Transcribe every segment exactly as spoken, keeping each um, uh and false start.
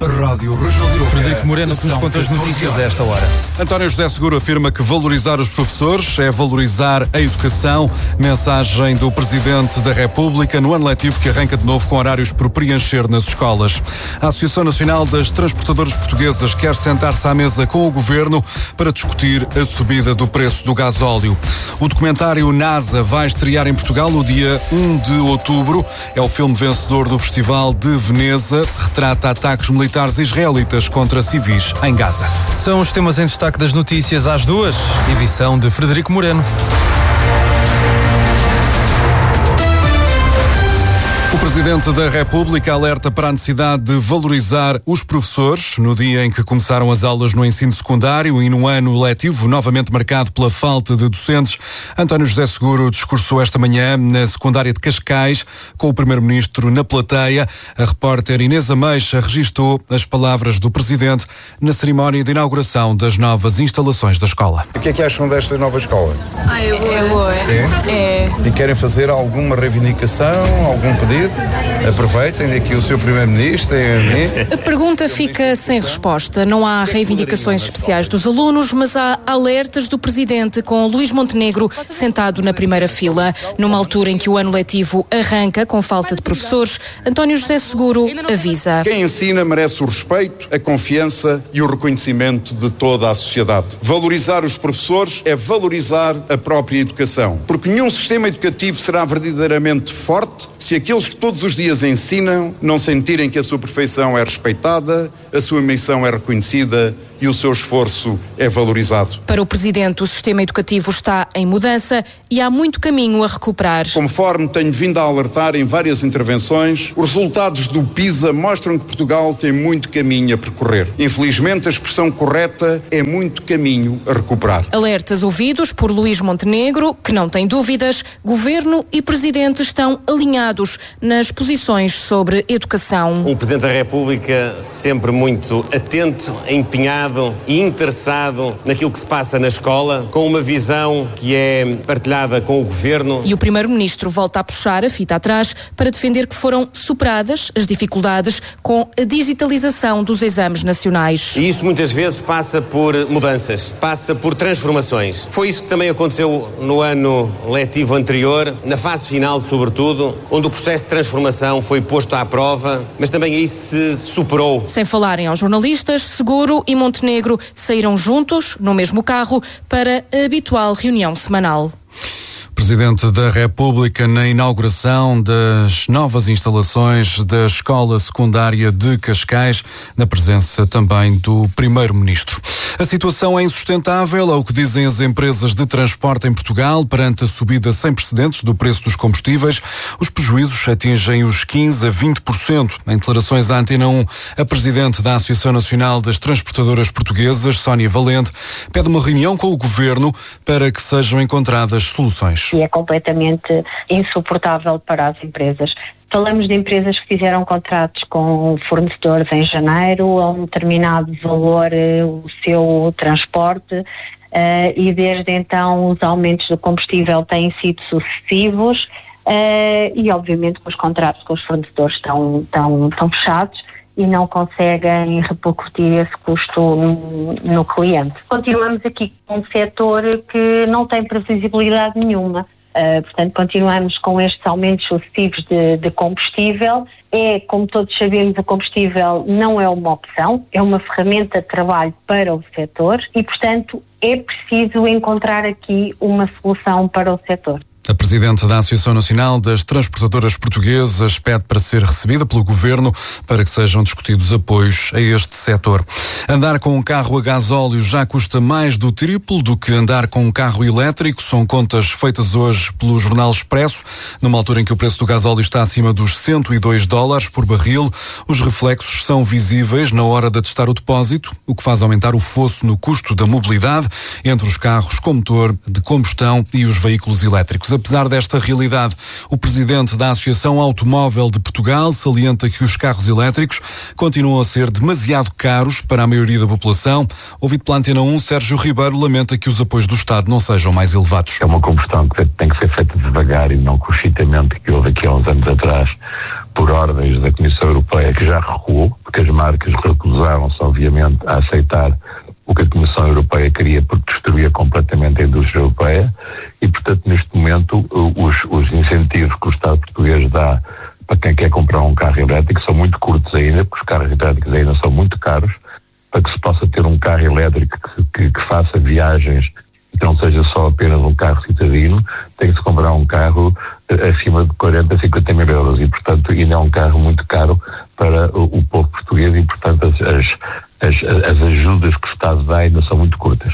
Rádio Regional Frederico Moreno, que nos conta as notícias a esta hora. António José Seguro afirma que valorizar os professores é valorizar a educação. Mensagem do Presidente da República no ano letivo que arranca de novo com horários por preencher nas escolas. A Associação Nacional das Transportadoras Portuguesas quer sentar-se à mesa com o Governo para discutir a subida do preço do gasóleo. O documentário NASA vai estrear em Portugal no dia um de outubro. É o filme vencedor do Festival de Veneza. Retrata ataques militares israelitas contra civis em Gaza. São os temas em destaque das notícias às duas. Edição de Frederico Moreno. O Presidente da República alerta para a necessidade de valorizar os professores no dia em que começaram as aulas no ensino secundário e no ano letivo, novamente marcado pela falta de docentes. António José Seguro discursou esta manhã na secundária de Cascais com o Primeiro-Ministro na plateia. A repórter Inês Ameixa registou as palavras do Presidente na cerimónia de inauguração das novas instalações da escola. O que é que acham desta nova escola? Ah, é boa. É boa. É? É. E querem fazer alguma reivindicação, algum pedido? Aproveitem aqui o seu Primeiro-Ministro e a mim. A pergunta fica sem resposta. Não há reivindicações especiais dos alunos, mas há alertas do Presidente com Luís Montenegro sentado na primeira fila. Numa altura em que o ano letivo arranca com falta de professores, António José Seguro avisa. Quem ensina merece o respeito, a confiança e o reconhecimento de toda a sociedade. Valorizar os professores é valorizar a própria educação. Porque nenhum sistema educativo será verdadeiramente forte se aqueles que todos os dias ensinam não sentirem que a sua perfeição é respeitada, a sua missão é reconhecida e o seu esforço é valorizado. Para o Presidente, o sistema educativo está em mudança e há muito caminho a recuperar. Conforme tenho vindo a alertar em várias intervenções, os resultados do PISA mostram que Portugal tem muito caminho a percorrer. Infelizmente, a expressão correta é muito caminho a recuperar. Alertas ouvidos por Luís Montenegro, que não tem dúvidas, Governo e Presidente estão alinhados nas posições sobre educação. O Presidente da República sempre muito atento, empenhado e interessado naquilo que se passa na escola, com uma visão que é partilhada com o Governo. E o Primeiro-Ministro volta a puxar a fita atrás para defender que foram superadas as dificuldades com a digitalização dos exames nacionais. E isso muitas vezes passa por mudanças, passa por transformações. Foi isso que também aconteceu no ano letivo anterior, na fase final sobretudo, onde o processo de transformação foi posto à prova, mas também aí se superou. Sem falarem aos jornalistas, Seguro e Montenegro saíram juntos, no mesmo carro, para a habitual reunião semanal. Presidente da República na inauguração das novas instalações da Escola Secundária de Cascais, na presença também do Primeiro-Ministro. A situação é insustentável, é o que dizem as empresas de transporte em Portugal, perante a subida sem precedentes do preço dos combustíveis. Os prejuízos atingem os quinze a vinte por cento. Em declarações à Antena um, a Presidente da Associação Nacional das Transportadoras Portuguesas, Sónia Valente, pede uma reunião com o Governo para que sejam encontradas soluções. E é completamente insuportável para as empresas. Falamos de empresas que fizeram contratos com fornecedores em janeiro, a um determinado valor o seu transporte, uh, e desde então os aumentos do combustível têm sido sucessivos, uh, e obviamente que os contratos com os fornecedores estão, estão, estão fechados e não conseguem repercutir esse custo no, no cliente. Continuamos aqui com um setor que não tem previsibilidade nenhuma. Uh, portanto, continuamos com estes aumentos sucessivos de, de combustível. É, como todos sabemos, o combustível não é uma opção, é uma ferramenta de trabalho para o setor e, portanto, é preciso encontrar aqui uma solução para o setor. A Presidente da Associação Nacional das Transportadoras Portuguesas pede para ser recebida pelo Governo para que sejam discutidos apoios a este setor. Andar com um carro a gasóleo já custa mais do triplo do que andar com um carro elétrico. São contas feitas hoje pelo Jornal Expresso. Numa altura em que o preço do gasóleo está acima dos cento e dois dólares por barril, os reflexos são visíveis na hora de atestar o depósito, o que faz aumentar o fosso no custo da mobilidade entre os carros com motor de combustão e os veículos elétricos. Apesar desta realidade, o Presidente da Associação Automóvel de Portugal salienta que os carros elétricos continuam a ser demasiado caros para a maioria da população. Ouvido pela Antena um, Sérgio Ribeiro lamenta que os apoios do Estado não sejam mais elevados. É uma combustão que tem que ser feita devagar e não com o excitamento que houve aqui há uns anos atrás por ordens da Comissão Europeia, que já recuou, porque as marcas recusaram-se, obviamente, a aceitar o que a Comissão Europeia queria, porque destruía completamente a indústria europeia, e, portanto, neste momento, os, os incentivos que o Estado português dá para quem quer comprar um carro elétrico são muito curtos ainda, porque os carros elétricos ainda são muito caros, para que se possa ter um carro elétrico que, que, que faça viagens, que não seja só apenas um carro citadino, tem que se comprar um carro acima de quarenta, cinquenta mil euros, e, portanto, ainda é um carro muito caro para o, o povo português, e, portanto, as, as, as, as ajudas que o Estado dá ainda são muito curtas.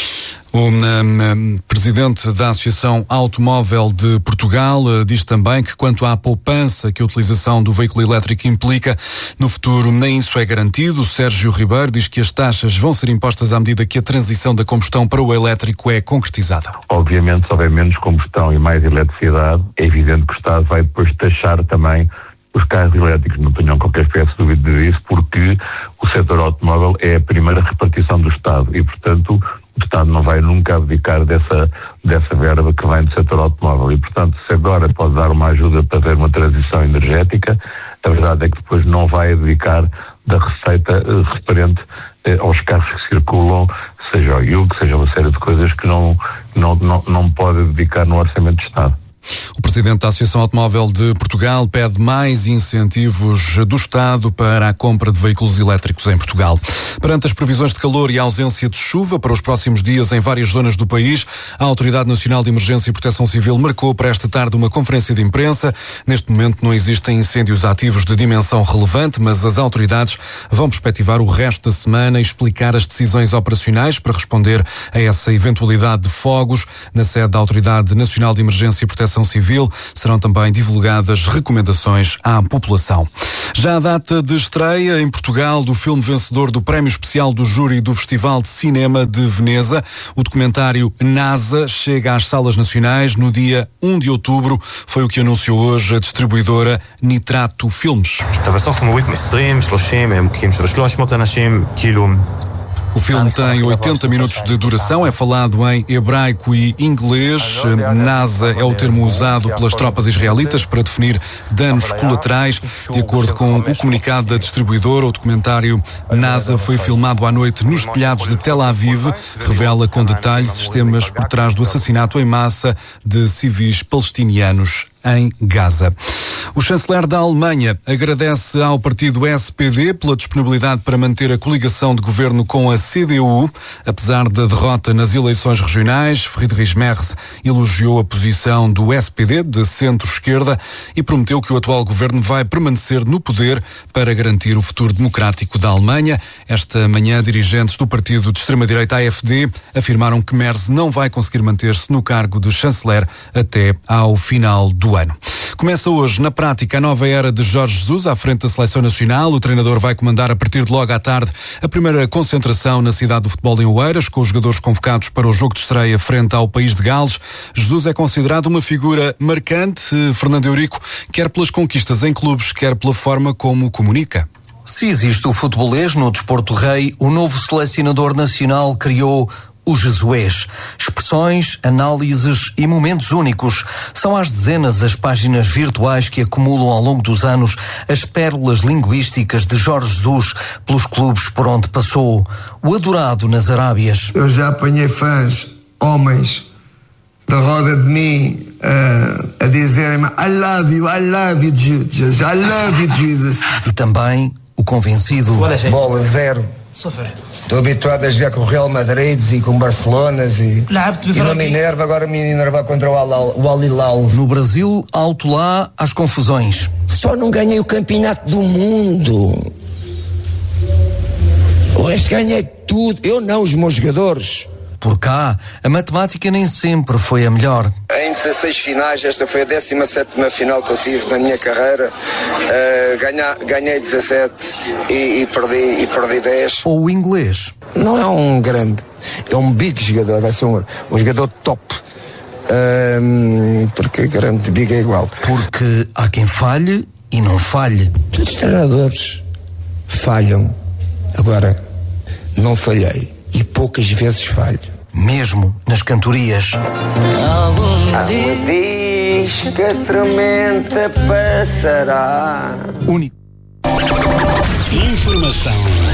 O um, um, presidente da Associação Automóvel de Portugal uh, diz também que, quanto à poupança que a utilização do veículo elétrico implica, no futuro nem isso é garantido. O Sérgio Ribeiro diz que as taxas vão ser impostas à medida que a transição da combustão para o elétrico é concretizada. Obviamente, se houver menos combustão e mais eletricidade, é evidente que o Estado vai depois taxar também os carros elétricos. Não tenham qualquer espécie de dúvida disso, porque o setor automóvel é a primeira repartição do Estado e, portanto, o Estado não vai nunca abdicar dessa, dessa verba que vem do setor automóvel. E, portanto, se agora pode dar uma ajuda para ter uma transição energética, a verdade é que depois não vai abdicar da receita uh, referente uh, aos carros que circulam, seja o I U C, seja uma série de coisas que não, não, não, não pode abdicar no orçamento do Estado. O presidente da Associação Automóvel de Portugal pede mais incentivos do Estado para a compra de veículos elétricos em Portugal. Perante as previsões de calor e a ausência de chuva para os próximos dias em várias zonas do país, a Autoridade Nacional de Emergência e Proteção Civil marcou para esta tarde uma conferência de imprensa. Neste momento não existem incêndios ativos de dimensão relevante, mas as autoridades vão perspectivar o resto da semana e explicar as decisões operacionais para responder a essa eventualidade de fogos. Na sede da Autoridade Nacional de Emergência e Proteção Civil serão também divulgadas recomendações à população. Já a data de estreia em Portugal do filme vencedor do Prémio Especial do Júri do Festival de Cinema de Veneza, o documentário NASA chega às salas nacionais no dia um de outubro, foi o que anunciou hoje a distribuidora Nitrato Filmes. O filme tem oitenta minutos de duração, é falado em hebraico e inglês. NASA é o termo usado pelas tropas israelitas para definir danos colaterais. De acordo com o comunicado da distribuidora, o documentário NASA foi filmado à noite nos telhados de Tel Aviv. Revela com detalhe sistemas por trás do assassinato em massa de civis palestinianos em Gaza. O chanceler da Alemanha agradece ao partido S P D pela disponibilidade para manter a coligação de governo com a C D U. Apesar da derrota nas eleições regionais, Friedrich Merz elogiou a posição do S P D de centro-esquerda e prometeu que o atual governo vai permanecer no poder para garantir o futuro democrático da Alemanha. Esta manhã, dirigentes do partido de extrema-direita A F D afirmaram que Merz não vai conseguir manter-se no cargo de chanceler até ao final do ano. Começa hoje, na prática, a nova era de Jorge Jesus à frente da Seleção Nacional. O treinador vai comandar a partir de logo à tarde a primeira concentração na cidade do futebol em Oeiras, com os jogadores convocados para o jogo de estreia frente ao país de Gales. Jesus é considerado uma figura marcante, Fernando Eurico, quer pelas conquistas em clubes, quer pela forma como comunica. Se existe o futebolês no desporto rei, o novo selecionador nacional criou o Jesués. Expressões, análises e momentos únicos. São às dezenas as páginas virtuais que acumulam ao longo dos anos as pérolas linguísticas de Jorge Jesus pelos clubes por onde passou. O adorado nas Arábias. Eu já apanhei fãs, homens, da roda de mim, uh, a dizerem-me I love you, I love you, Jesus, I love you, Jesus. E também o convencido. Bola zero. Estou habituado a jogar com o Real Madrid e com o Barcelona e, e no Minerva, agora me enervar contra o Al Hilal. No Brasil, alto lá, às confusões. Só não ganhei o campeonato do mundo. O resto ganhei tudo. Eu não, os meus jogadores. Por cá, a matemática nem sempre foi a melhor. Em dezasseis finais, esta foi a décima sétima final que eu tive na minha carreira. Uh, ganha, ganhei dezassete e, e, perdi, e perdi dez. Ou o inglês. Não é um grande, é um big jogador, vai ser um, um jogador top. Uh, porque grande, big é igual. Porque há quem falhe e não falhe. Todos os treinadores falham. Agora, não falhei. E poucas vezes falho. Mesmo nas cantorias. Algum dia diz que a tormenta passará. Único. Informação.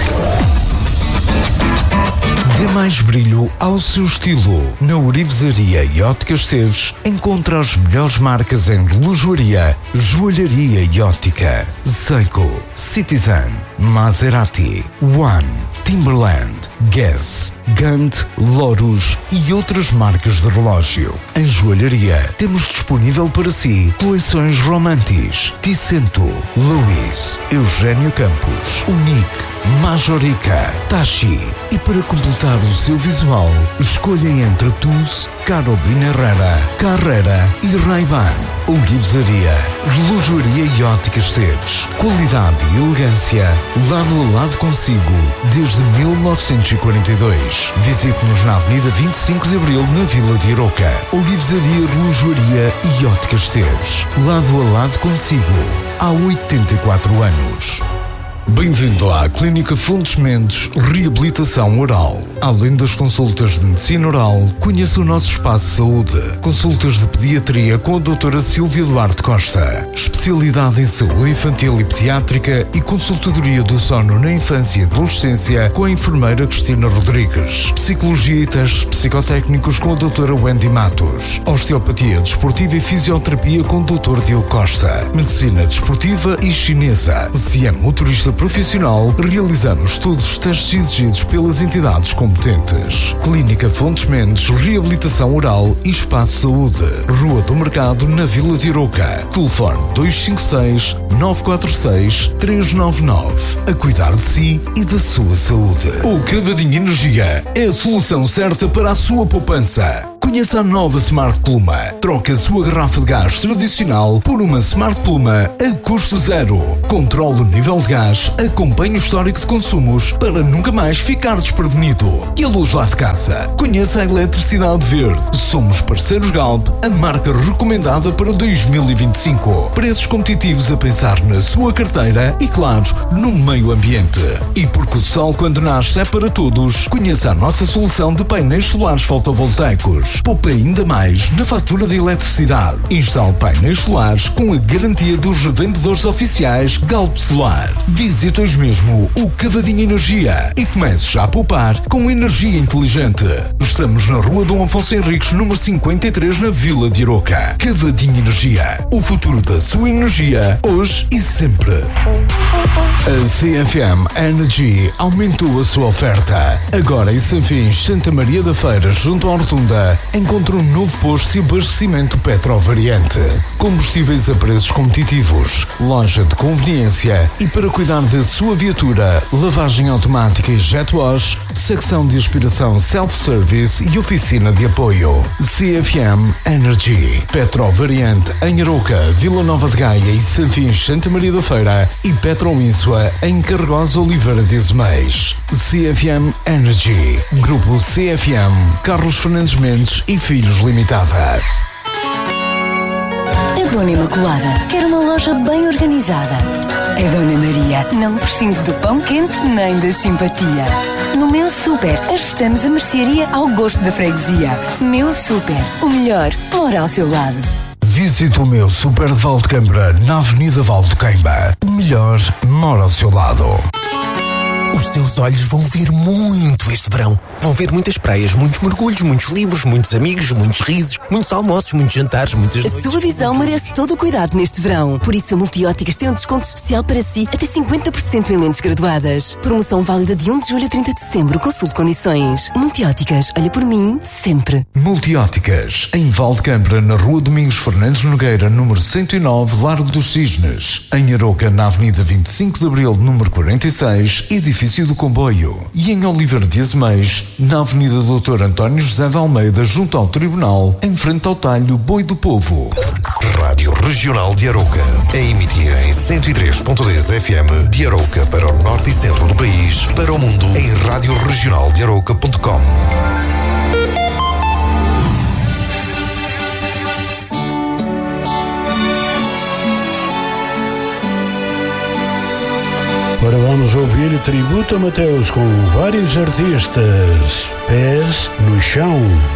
Dê mais brilho ao seu estilo. Na Orivesaria e Óticas Teves encontra as melhores marcas em relojoaria, joalharia e ótica. Seiko, Citizen, Maserati, One, Timberland, Guess, Gant, Lotus e outras marcas de relógio. Em joalharia temos disponível para si coleções Romantis, Ticento, Louis, Eugênio Campos, Unique, Majorica, Tachi. E para completar o seu visual, escolha entre Tuz, Carolina Herrera, Carrera e Ray-Ban. Orivesaria, relojoaria e óticas Teves. Qualidade e elegância, lado a lado consigo, desde mil novecentos e quarenta e dois. Visite-nos na Avenida vinte e cinco de Abril, na Vila de Arouca. Orivesaria, relojoaria e óticas Teves. Lado a lado consigo, há oitenta e quatro anos. Bem-vindo à Clínica Fontes Mendes Reabilitação Oral. Além das consultas de medicina oral, conheça o nosso espaço de saúde. Consultas de pediatria com a doutora Silvia Duarte Costa. Especialidade em saúde infantil e pediátrica e consultadoria do sono na infância e adolescência com a enfermeira Cristina Rodrigues. Psicologia e testes psicotécnicos com a doutora Wendy Matos. Osteopatia desportiva e fisioterapia com o doutor Diogo Costa. Medicina desportiva e chinesa. Se é motorista profissional, realizamos estudos testes exigidos pelas entidades competentes. Clínica Fontes Mendes Reabilitação Oral e Espaço Saúde. Rua do Mercado, na Vila de Arouca. Telefone dois cinco seis, nove quatro seis, três nove nove. A cuidar de si e da sua saúde. O Cavadinho Energia é a solução certa para a sua poupança. Conheça a nova Smart Pluma. Troque a sua garrafa de gás tradicional por uma Smart Pluma a custo zero. Controle o nível de gás, acompanhe o histórico de consumos para nunca mais ficar desprevenido. E a luz lá de casa? Conheça a eletricidade verde. Somos parceiros Galp, a marca recomendada para dois mil e vinte e cinco. Preços competitivos a pensar na sua carteira e, claro, no meio ambiente. E porque o sol quando nasce é para todos, conheça a nossa solução de painéis solares fotovoltaicos. Poupe ainda mais na fatura de eletricidade. Instale painéis solares com a garantia dos revendedores oficiais Galp Solar. Visite hoje mesmo o Cavadinho Energia e comece já a poupar com energia inteligente. Estamos na Rua Dom Afonso Henriques, número cinquenta e três, na Vila de Arouca. Cavadinho Energia. O futuro da sua energia, hoje e sempre. A C F M Energy aumentou a sua oferta. Agora em Sanfins, Santa Maria da Feira, junto à Rotunda, encontra um novo posto de abastecimento Petrovariante. Combustíveis a preços competitivos, loja de conveniência e para cuidar da sua viatura, lavagem automática e jet wash, secção de aspiração self-service e oficina de apoio. C F M Energy. Petrovariante em Arouca, Vila Nova de Gaia e Sanfins, Santa Maria da Feira e Petroínsua em Carregosa, Oliveira de Azeméis. C F M Energy. Grupo C F M. Carlos Fernandes Mendes e Filhos Limitada. A Dona Imaculada quer uma loja bem organizada. A Dona Maria não prescinde do pão quente nem da simpatia. No Meu Super, ajustamos a mercearia ao gosto da freguesia. Meu Super, o melhor mora ao seu lado. Visite o Meu Super de Valdecambra, na Avenida Valdequeimba. O melhor mora ao seu lado. Os seus olhos vão ver muito este verão. Vão ver muitas praias, muitos mergulhos, muitos livros, muitos amigos, muitos risos, muitos almoços, muitos jantares, muitas noites. A sua visão merece todo o cuidado neste verão. Por isso a Multióticas tem um desconto especial para si, até cinquenta por cento em lentes graduadas. Promoção válida de primeiro de julho a trinta de setembro. Consulte condições. Multióticas, olha por mim, sempre. Multióticas, em Valdecambra, na Rua Domingos Fernandes Nogueira, número cento e nove, Largo dos Cisnes. Em Arouca, na Avenida vinte e cinco de Abril, número quarenta e seis, edifício do Comboio. E em Oliveira de Azeméis, na Avenida doutor António José de Almeida, junto ao Tribunal, em frente ao talho Boi do Povo. Rádio Regional de Arouca, a emitir em cento e três ponto dez F M de Arouca para o norte e centro do país, para o mundo em rádio regional de arouca ponto com. Agora vamos ouvir tributo a Mateus com vários artistas. Pés no chão.